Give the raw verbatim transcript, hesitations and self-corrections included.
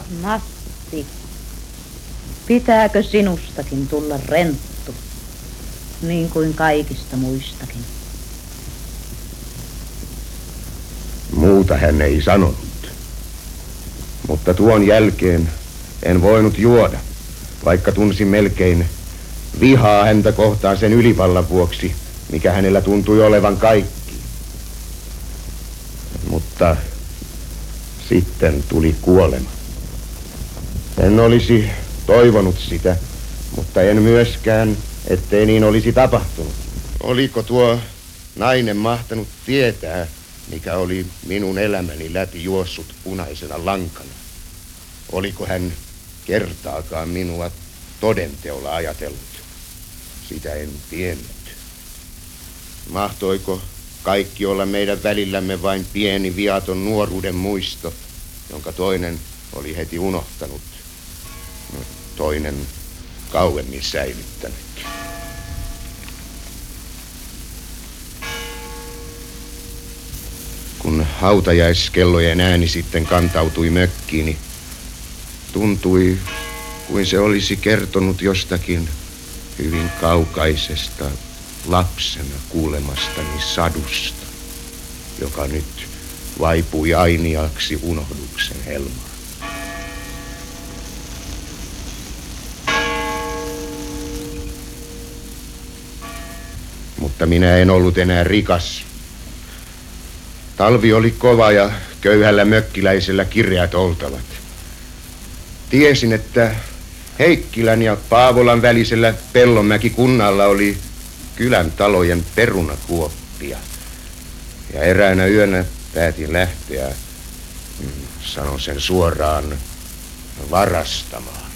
Matti, pitääkö sinustakin tulla renttu, niin kuin kaikista muistakin? Muuta hän ei sanonut, mutta tuon jälkeen en voinut juoda, vaikka tunsin melkein vihaa häntä kohtaan sen ylivallan vuoksi, mikä hänellä tuntui olevan kaikki. Mutta sitten tuli kuolema. En olisi toivonut sitä, mutta en myöskään, ettei niin olisi tapahtunut. Oliko tuo nainen mahtanut tietää, mikä oli minun elämäni läpi juossut punaisena lankana? Oliko hän kertaakaan minua todenteolla ajatellut? Sitä en tiennyt. Mahtoiko kaikki olla meidän välillämme vain pieni viaton nuoruuden muisto, jonka toinen oli heti unohtanut, toinen kauemmin säilyttänyt? Kun hautajaiskellojen ääni sitten kantautui mökkiini, tuntui kuin se olisi kertonut jostakin hyvin kaukaisesta lapsena kuulemastani sadusta, joka nyt vaipui ainiaksi unohduksen helmaan. Mutta minä en ollut enää rikas. Talvi oli kova ja köyhällä mökkiläisellä kireät oltavat. Tiesin, että Heikkilän ja Paavolan välisellä Pellonmäki kunnalla oli kylän talojen perunakuoppia. Ja eräänä yönä päätin lähteä, sanon sen suoraan, varastamaan.